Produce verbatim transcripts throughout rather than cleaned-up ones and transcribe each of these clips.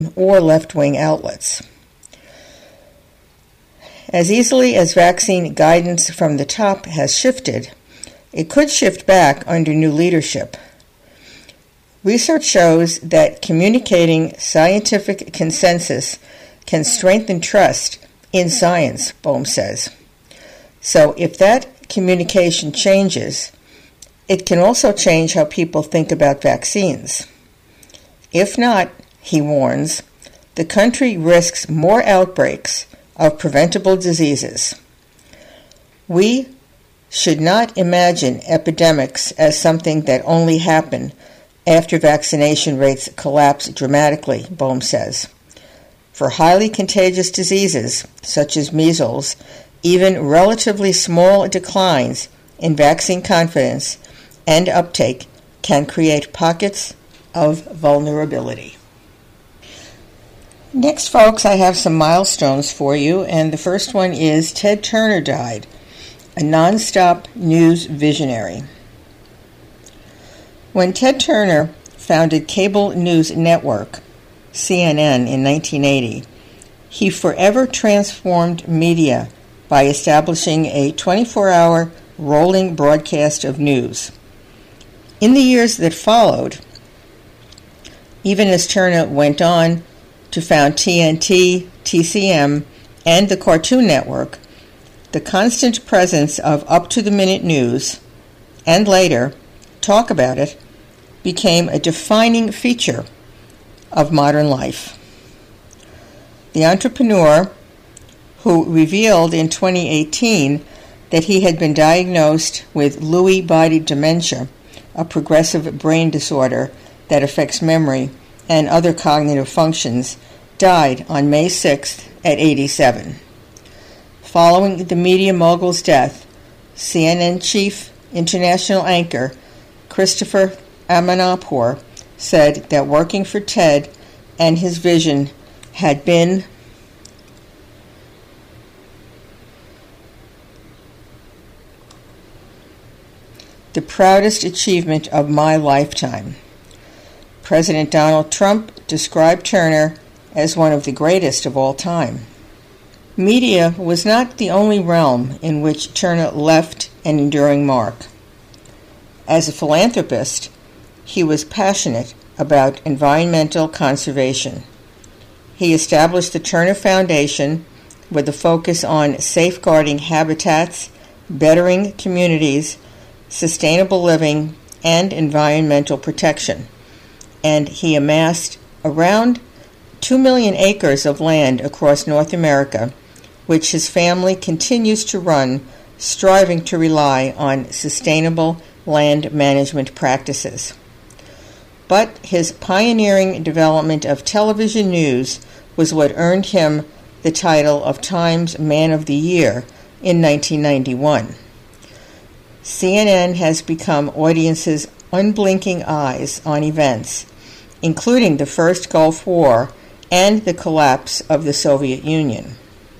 or left-wing outlets. As easily as vaccine guidance from the top has shifted, it could shift back under new leadership. Research shows that communicating scientific consensus can strengthen trust in science, Boehm says. So if that communication changes, it can also change how people think about vaccines. If not, he warns, the country risks more outbreaks of preventable diseases. We should not imagine epidemics as something that only happen after vaccination rates collapse dramatically, Boehm says. For highly contagious diseases, such as measles, even relatively small declines in vaccine confidence and uptake can create pockets of vulnerability. Next, folks, I have some milestones for you, and the first one is Ted Turner died, a nonstop news visionary. When Ted Turner founded cable news network, C N N, in nineteen eighty, he forever transformed media by establishing a twenty-four hour rolling broadcast of news. In the years that followed, even as Turner went on to found T N T, T C M, and the Cartoon Network, the constant presence of up-to-the-minute news, and later, talk about it, became a defining feature of modern life. The entrepreneur, who revealed in twenty eighteen that he had been diagnosed with Lewy body dementia, a progressive brain disorder that affects memory and other cognitive functions, died on May sixth at eighty-seven. Following the media mogul's death, C N N chief international anchor Christopher Amanpour said that working for Ted and his vision had been the proudest achievement of my lifetime. President Donald Trump described Turner as one of the greatest of all time. Media was not the only realm in which Turner left an enduring mark. As a philanthropist, he was passionate about environmental conservation. He established the Turner Foundation with a focus on safeguarding habitats, bettering communities, sustainable living, and environmental protection. And he amassed around two million acres of land across North America, which his family continues to run, striving to rely on sustainable land management practices. But his pioneering development of television news was what earned him the title of Times Man of the Year in nineteen ninety-one. C N N has become audiences' unblinking eyes on events, including the first Gulf War and the collapse of the Soviet Union.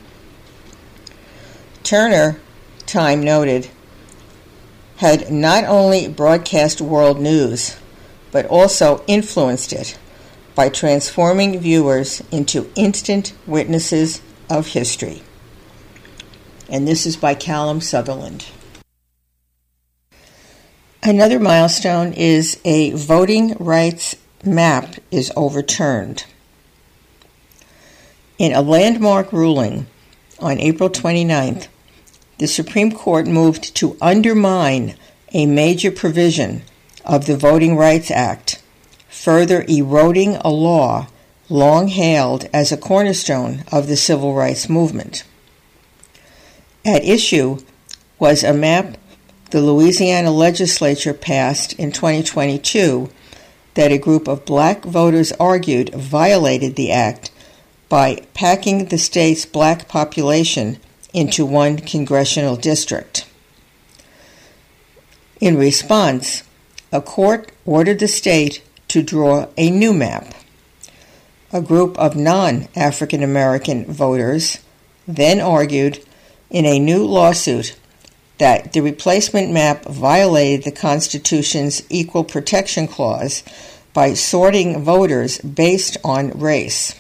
Turner, Time noted, had not only broadcast world news, but also influenced it by transforming viewers into instant witnesses of history. And this is by Callum Sutherland. Another milestone is a voting rights map is overturned. In a landmark ruling on April twenty-ninth, the Supreme Court moved to undermine a major provision of the Voting Rights Act, further eroding a law long hailed as a cornerstone of the civil rights movement. At issue was a map the Louisiana legislature passed in twenty twenty-two that a group of black voters argued violated the act by packing the state's black population into one congressional district. In response, a court ordered the state to draw a new map. A group of non-African American voters then argued in a new lawsuit that the replacement map violated the Constitution's Equal Protection Clause by sorting voters based on race.